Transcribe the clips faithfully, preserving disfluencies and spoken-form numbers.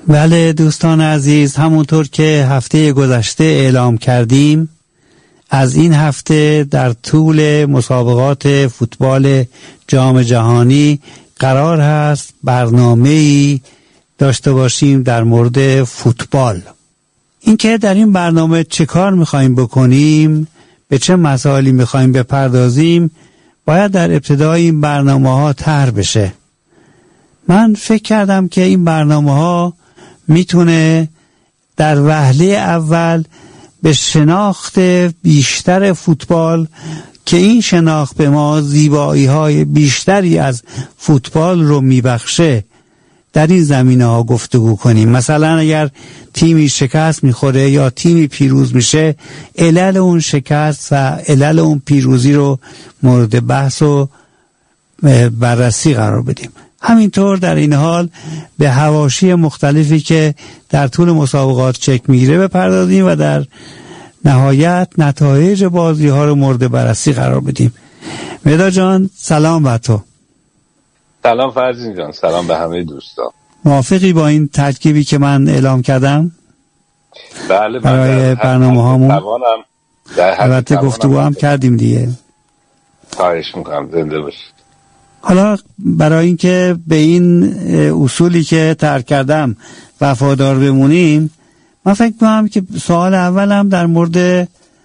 بله دوستان عزیز، همونطور که هفته گذشته اعلام کردیم، از این هفته در طول مسابقات فوتبال جام جهانی قرار هست برنامه‌ای داشته باشیم در مورد فوتبال. اینکه در این برنامه چه کار می‌خوایم بکنیم، به چه مسائلی می‌خوایم بپردازیم، باید در ابتدای این برنامه‌ها طرح بشه. من فکر کردم که این برنامه‌ها میتونه در وهله اول به شناخت بیشتر فوتبال، که این شناخت به ما زیبایی‌های بیشتری از فوتبال رو میبخشه، در این زمینه ها گفتگو کنیم. مثلا اگر تیمی شکست میخوره یا تیمی پیروز میشه، علل اون شکست و علل اون پیروزی رو مورد بحث و بررسی قرار بدیم. همینطور در این حال به حواشی مختلفی که در طول مسابقات چک میگیره بپردازیم و در نهایت نتایج بازی ها رو مورد بررسی قرار بدیم. مهداد جان سلام بر تو. سلام فرزین جان، سلام به همه دوستان. موافقی با این ترکیبی که من اعلام کردم؟ بله برای برنامه هامون. البته گفتگو هم کردیم دیگه. خواهش میکنم، زنده باشید. حالا برای اینکه به این اصولی که طرح کردم وفادار بمونیم، من فکر می‌کنم که سوال اولم در مورد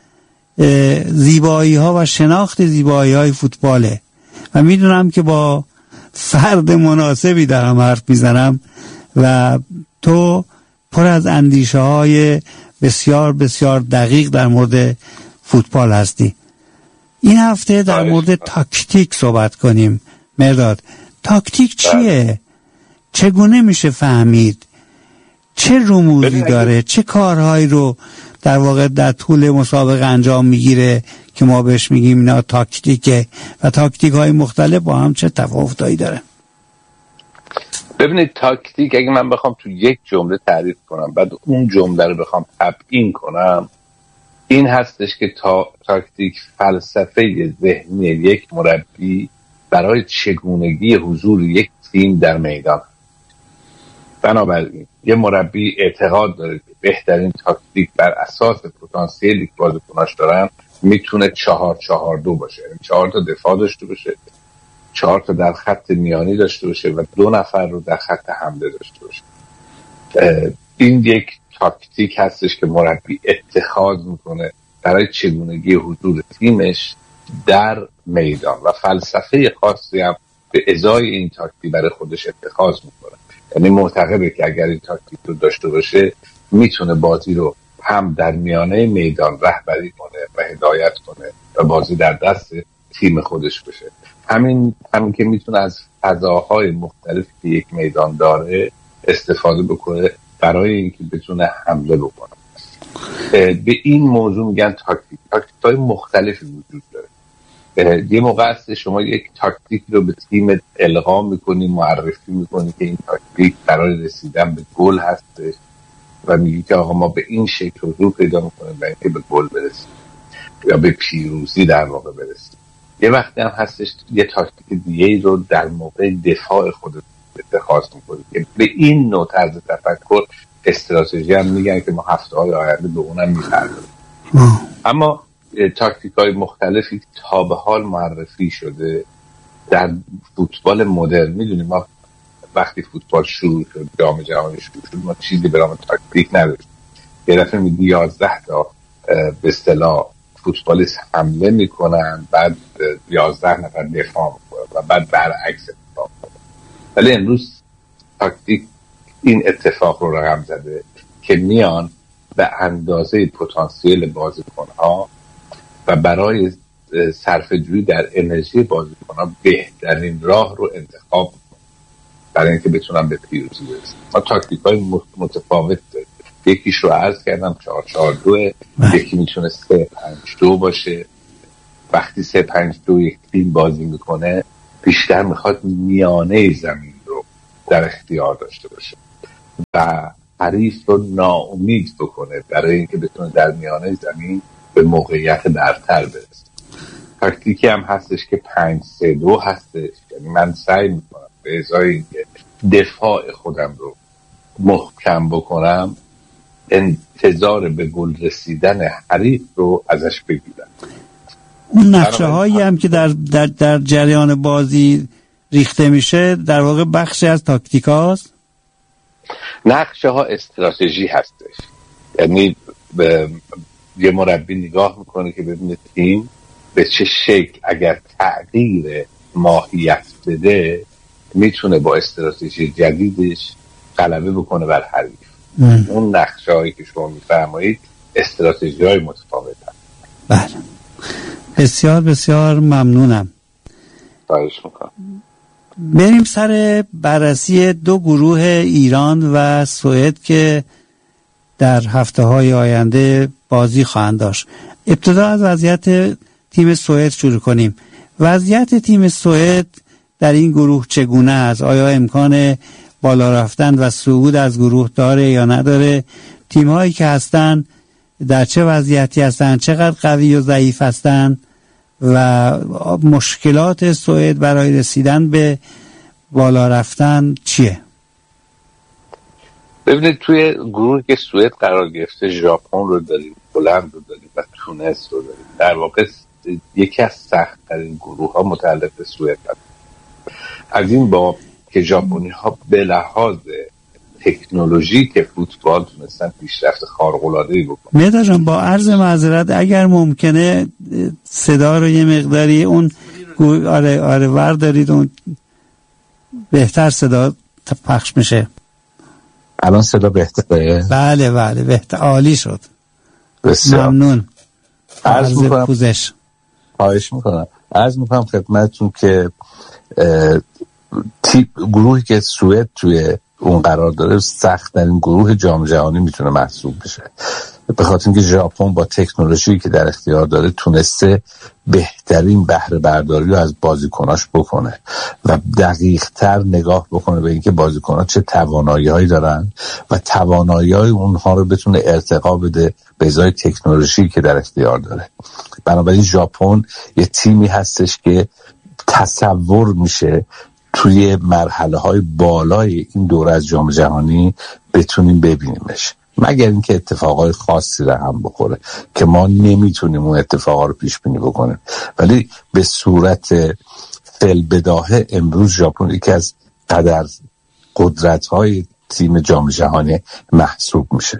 زیبایی ها و شناخت زیبایی های فوتباله و میدونم که با فرد مناسبی دارم حرف میزنم و تو پر از اندیشه های بسیار بسیار دقیق در مورد فوتبال هستی. این هفته در مورد تاکتیک صحبت کنیم. مهداد، تاکتیک چیه؟ چگونه میشه فهمید؟ چه رموزی داره؟ چه کارهایی رو در واقع در طول مسابقه انجام میگیره که ما بهش میگیم اینا تاکتیکه و تاکتیک های مختلف با هم چه تفاوتایی داره؟ ببینید، تاکتیک اگه من بخوام تو یک جمله تعریف کنم، بعد اون جمله رو بخوام تبیین کنم، این هستش که تا تاکتیک فلسفه ذهنی یک مربی برای چگونگی حضور یک تیم در میدان. بنابراین یه مربی اعتقاد داره که بهترین تاکتیک بر اساس پتانسیلی که بازیکناش دارن میتونه چهار چهار دو باشه، یعنی چهار تا دفاع داشته باشه، چهار تا در خط میانی داشته باشه و دو نفر رو در خط حمله داشته باشه. این یک تاکتیک هستش که مربی اتخاذ میکنه برای چگونگی حضور تیمش در میدان و فلسفه خاصی هم به ازای این تاکتیک برای خودش اتخاذ میکنه. یعنی معتقده که اگر این تاکتیک رو داشته باشه میتونه بازی رو هم در میانه میدان رهبری کنه و هدایت کنه و بازی در دست تیم خودش بشه. همین همین که میتونه از فضاهای مختلفی که یک میدان داره استفاده بکنه برای اینکه بتونه حمله بکنه. به این موضوع میگن تاکتیک. تاکتیک‌های مختلفی وجود داره. یه موقع هست شما یک تاکتیک رو به تیم القا میکنی، معرفی میکنی که این تاکتیک برای رسیدن به گل هستش و میگی که آقا ما به این شکل حضور پیدا میکنیم برای اینکه به گل برسیم یا به پیروزی در واقع برسیم. یه وقتی هم هستش یه تاکتیک دیگه رو در موقع دفاع خود اتخاذ میکنی که به این نوع طرز تفکر استراتژی هم میگن که ما هفته های آینده به اونم میپردازیم. اما تاکتیک های مختلفی تا به حال معرفی شده در فوتبال مدرن. میدونیم ما وقتی فوتبال شروع شد، جام جهانی شروع شد، ما چیزی به نام تاکتیک نداشتیم. یه دفعه میدی یازده تا به اصطلاح فوتبالیست حمله میکنن، بعد یازده نفر دفاع میکنن و بعد برعکس اتفاق میکنن. ولی امروز تاکتیک این اتفاق رو رقم زده که میان به اندازه پتانسیل بازیکن‌ها و برای صرفه‌جویی در انرژی بازیکن‌ها بهترین راه رو انتخاب کنن برای اینکه بتونن به پیروزی برسن. ما تاکتیک‌های متفاوت داریم. یکیش رو عرض کردم چهار چهار دو، یکی میتونه سه پنج دو باشه. وقتی سه پنج دو یک تیم بازی میکنه بیشتر میخواد میانه زمین رو در اختیار داشته باشه و حریف رو ناامید بکنه برای اینکه بتونه در میانه زمین به موقعیت برتر برسه. تاکتیکی هم هستش که پنج سه دو هستش، یعنی من سعی میکنم به ازای اینکه دفاع خودم رو محکم کم بکنم انتظار به گل رسیدن حریف رو ازش بگیرم. اون نقشه هایی هم که در, در, در جریان بازی ریخته میشه در واقع بخشی از تاکتیک هاست. نقشه ها استراتژی هستش، یعنی به یه مربی نگاه میکنه که ببینه تیم به چه شکل اگر تغییر ماهیت بده میتونه با استراتژی جدیدش غلبه بکنه بر حریف. ام. اون نقشه هایی که شما میفرمایید استراتژی های متفاوت هست. بله، بسیار بسیار ممنونم. خواهش میکنم. بریم سر بررسی دو گروه ایران و سوئد که در هفته های آینده بازی خواهند داشت. ابتدا از وضعیت تیم سوئد شروع کنیم. وضعیت تیم سوئد در این گروه چگونه است؟ آیا امکان بالا رفتن و صعود از گروه داره یا نداره؟ تیم هایی که هستن در چه وضعیتی هستن؟ چقدر قوی و ضعیف هستن؟ و مشکلات سوئد برای رسیدن به بالا رفتن چیه؟ ببینید توی گروه که سوئد قرار گرفته ژاپن رو داریم، هلند رو داریم و تونس رو داریم. در واقع یکی از سخت‌ترین گروه ها متعلق به سوئد هست. از این باب که ژاپنی ها به لحاظ تکنولوژی که فوتبال تونستن پیشرفت خارق‌العاده‌ای بکنن. مهداد جان با عرض معذرت اگر ممکنه صدا رو یه مقداری اون آره آره ور دارید اون بهتر صدا پخش میشه. الان صدا بهتره؟ بله بله بهتر، عالی شد. بسیار ممنون. عرض میکنم پوزش. خواهش میکنم. عرض میکنم خدمتتون که تیپ گروهی که سوئد توی اون قرار داره سخت در این گروه جام جهانی میتونه محسوب بشه، به خاطر اینکه ژاپن با تکنولوژی که در اختیار داره تونسته بهترین بهره برداری رو از بازیکناش بکنه و دقیق تر نگاه بکنه به اینکه بازیکن‌ها چه توانایی‌هایی دارن و توانایی‌های اونها رو بتونه ارتقا بده به ازای تکنولوژی که در اختیار داره. بنابراین ژاپن یه تیمی هستش که تصور میشه توی مرحله های بالای این دوره از جام جهانی بتونیم ببینیمش، مگر اینکه اتفاقای خاصی رقم بخوره که ما نمیتونیم اون اتفاقا رو پیش بینی بکنیم. ولی به صورت فی‌البداهه امروز ژاپن یکی از قدر قدرت های تیم جام جهانی محسوب میشه.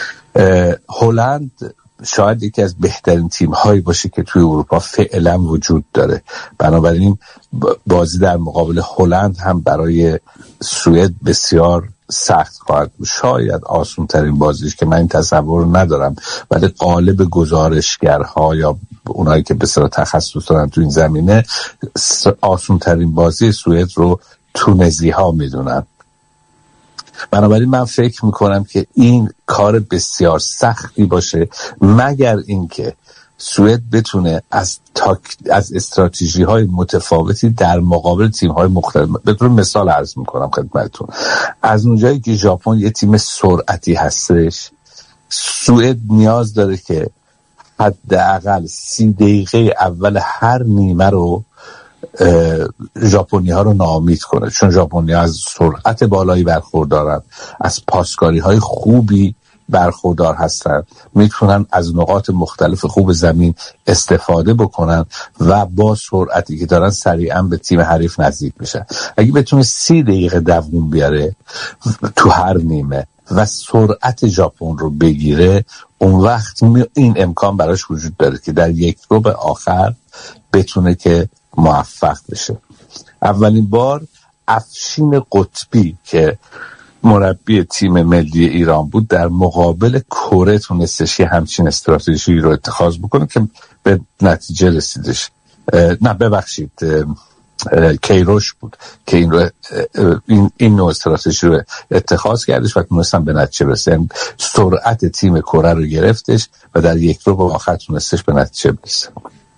هلند شاید یکی از بهترین تیم هایی باشه که توی اروپا فعلا وجود داره، بنابراین بازی در مقابل هلند هم برای سوئد بسیار سخت خواهد بود. شاید آسون ترین بازیش که من این تصور ندارم، ولی غالب گزارشگرها یا اونایی که به اصطلاح تخصص دارن تو این زمینه آسون ترین بازی سوئد رو تونزی ها میدونن. بنابراین من فکر میکنم که این کار بسیار سختی باشه، مگر اینکه سوئد بتونه از تاک... از استراتژی های متفاوتی در مقابل تیم های مختلف، به طور مثال عرض میکنم خدمتتون، از اونجایی که ژاپن یه تیم سرعتی هستش، سوئد نیاز داره که حداقل سی دقیقه اول هر نیمه رو ژاپنی ها رو ناامید کنه، چون ژاپنی ها از سرعت بالایی برخوردارن، از پاسکاری های خوبی برخوردار هستن، میتونن از نقاط مختلف خوب زمین استفاده بکنن و با سرعتی که دارن سریعا به تیم حریف نزدیک میشن. اگه بتونه سی دقیقه دووم بیاره تو هر نیمه و سرعت ژاپن رو بگیره، اون وقت این امکان براش وجود داره که در یک رو به آخر بتونه که موفق بشه. اولین بار افشین قطبی که مربی تیم ملی ایران بود در مقابل کره تونستش یه همچین استراتژی رو اتخاذ بکنه که به نتیجه رسیدش. نه ببخشید کیروش بود که این رو این, این نوع استراتژی رو اتخاذ کردش و تونستن به نتیجه برسه. سرعت تیم کره رو گرفتش و در یک رو به آخر تونستش به نتیجه برسه.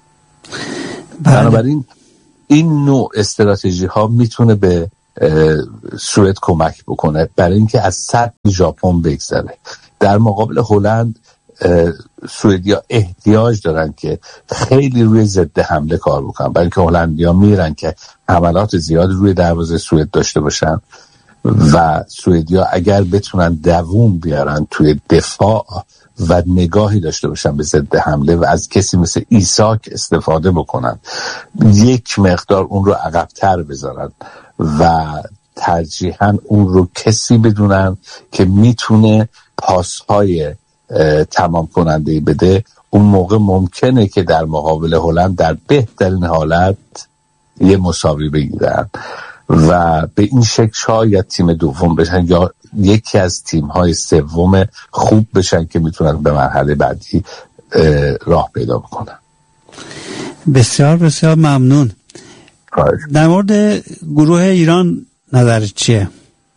بنابراین این نوع استراتژی ها میتونه به سوئد کمک بکنه برای اینکه از سطح ژاپن بگذره. در مقابل هلند سوئدیا احتیاج دارن که خیلی روی ضد حمله کار بکنن، برای اینکه هلندیا میرن که حملات زیاد روی دروازه سوئد داشته باشن و سوئدیا اگر بتونن دووم بیارن توی دفاع و نگاهی داشته باشن به ضد حمله و از کسی مثل ایساک استفاده بکنن، یک مقدار اون رو عقب‌تر بذارن و ترجیحاً اون رو کسی بدونن که میتونه پاسهای تمام کننده بده، اون موقع ممکنه که در مقابل هلند در بهترین حالت یه مساوی بگیرن و به این شکل شاید تیم دوم بشن یا یکی از تیم‌های سوم خوب بشن که میتونن به مرحله بعدی راه پیدا بکنن. بسیار بسیار ممنون. در مورد گروه ایران نظرت چیه؟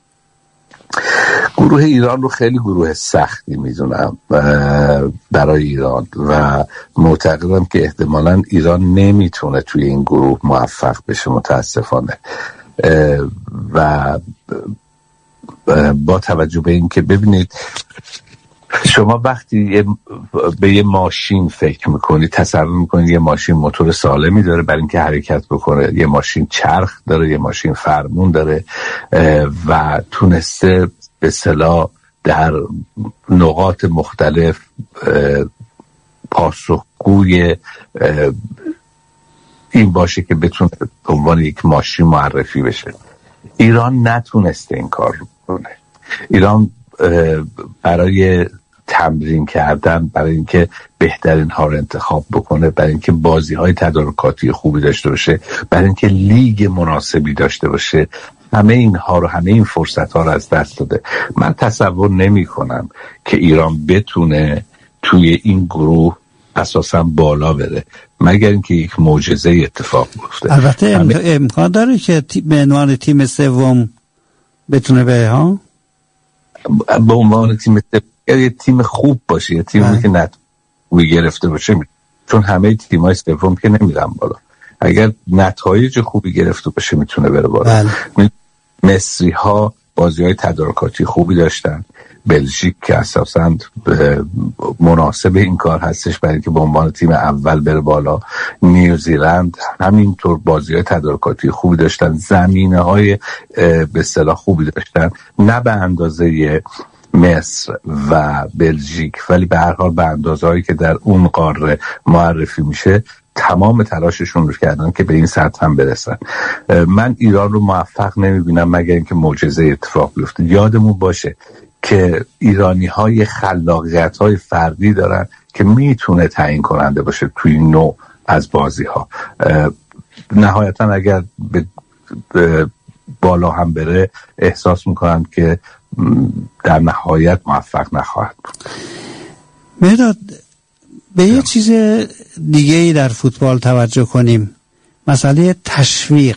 گروه ایران رو خیلی گروه سختی میدونم برای ایران و معتقدم که احتمالاً ایران نمیتونه توی این گروه موفق بشه متاسفانه. و با توجه به این که ببینید شما وقتی به یه ماشین فکر میکنید، تصور میکنید یه ماشین موتور سالمی داره برای اینکه حرکت بکنه، یه ماشین چرخ داره، یه ماشین فرمون داره و تونسته به اصطلاح در نقاط مختلف پاسخگوی این باشه که بتونه به عنوان یک ماشین معرفی بشه. ایران نتونسته این کار رو کنه. ایران برای تمرین کردن، برای اینکه بهترین ها رو انتخاب بکنه، برای اینکه بازی های تدارکاتی خوبی داشته باشه، برای اینکه لیگ مناسبی داشته باشه، همه اینها رو، همه این فرصت ها رو از دست داده. من تصور نمی کنم که ایران بتونه توی این گروه اساسا بالا بره مگر اینکه یک معجزه اتفاق بیفته. البته همه... امکان داره که به عنوان تیم سوم بتونه بره ها، به عنوان تیم یه تیم خوب باشه، یه تیمی که نتوی گرفته باشه، چون همه تیم‌های سوم که نمیرن بالا. اگر نتایج خوبی گرفته باشه میتونه بره بالا. مصری ها بازی‌های تدارکاتی خوبی داشتن، بلژیک که اساساً مناسب این کار هستش برای اینکه به عنوان تیم اول بره بالا، نیوزیلند همینطور بازی‌های تدارکاتی خوبی داشتن، زمینه‌های به اصطلاح خوبی داشتن، نه به اندازه مصر و بلژیک ولی به هر حال به اندازه‌ای که در اون قاره معرفی میشه تمام تلاششون رو کردن که به این سطح هم برسن. من ایران رو موفق نمیبینم مگر اینکه معجزه اتفاق بیفته. یادمون باشه که ایرانی های خلاقیت های فردی دارن که میتونه تعیین کننده باشه توی نوع از بازی ها. نهایتا اگر به بالا هم بره احساس میکنم که در نهایت موفق نخواهد بود. مهرداد، به یه چیز دیگه ای در فوتبال توجه کنیم، مسئله تشویق.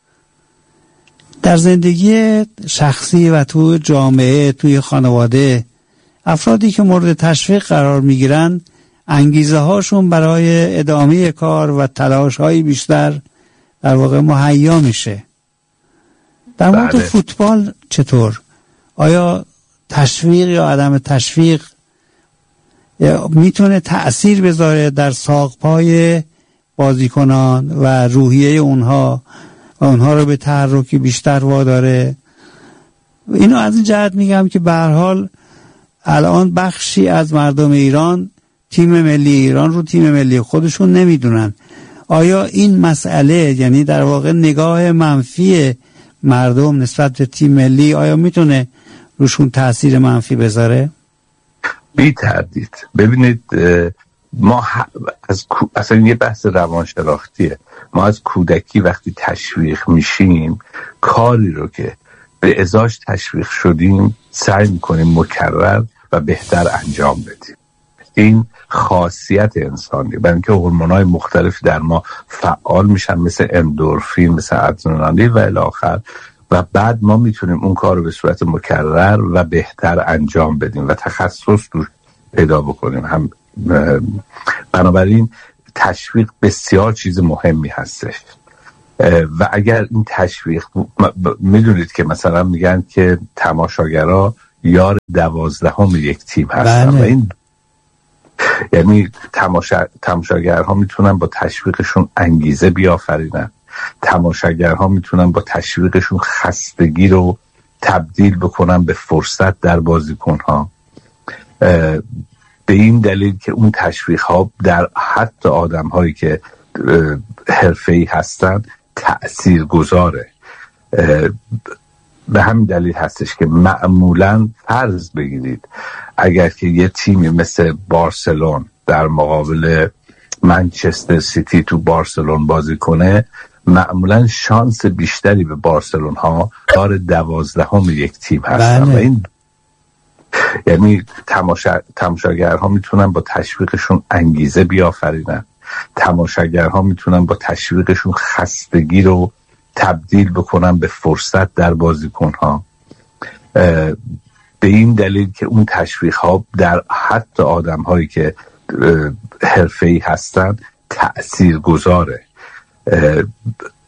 در زندگی شخصی و تو جامعه، توی خانواده، افرادی که مورد تشویق قرار میگیرن انگیزه هاشون برای ادامه کار و تلاش های بیشتر در واقع مهیا میشه. در مورد بله. فوتبال چطور؟ آیا تشویق یا عدم تشویق میتونه تأثیر بذاره در ساق‌پای بازیکنان و روحیه اونها و اونها رو به تحرکی بیشتر واداره؟ اینو از این جهت میگم که به هر حال الان بخشی از مردم ایران تیم ملی ایران رو تیم ملی خودشون نمیدونن. آیا این مسئله، یعنی در واقع نگاه منفی مردم نسبت به تیم ملی، آیا میتونه روشون تأثیر منفی بذاره؟ بی تردید. ببینید ما از اصلا یه بحث روانشناختیه. ما از کودکی وقتی تشویق میشیم کاری رو که به ازاش تشویق شدیم سعی میکنیم مکرر و بهتر انجام بدیم. این خاصیت انسانی، برای اینکه هورمون‌های مختلفی در ما فعال میشن مثل اندورفین، مثل ادرنالین و الی آخر، و بعد ما میتونیم اون کار رو به صورت مکرر و بهتر انجام بدیم و تخصص رو پیدا بکنیم. هم بنابراین تشویق بسیار چیز مهمی هستش و اگر این تشویق، میدونید که مثلا میگن که تماشاگرها یار دوازدهم یک تیم هستن و این یعنی تماشا تماشاگرها میتونن با تشویقشون انگیزه بیافرینن، تماشاگرها میتونن با تشویقشون خستگی رو تبدیل بکنن به فرصت در بازیکن‌ها، به این دلیل که اون تشویق‌ها در حتی آدم‌هایی که حرفه‌ای هستن تأثیر گذاره. به همین دلیل هستش که معمولاً فرض بگیرید اگر که یه تیمی مثل بارسلون در مقابل منچستر سیتی تو بارسلون بازی کنه، معمولاً شانس بیشتری به بارسلون ها دار دوازدهم یک تیم هستن. و این یعنی تماشا... تماشاگرها میتونن با تشویقشون انگیزه بیافرینن، تماشاگرها میتونن با تشویقشون خستگی رو تبدیل بکنن به فرصت در بازیکن‌ها، به این دلیل که اون تشویق‌ها در حتی آدم‌هایی که حرفه‌ای هستن تأثیر گذاره.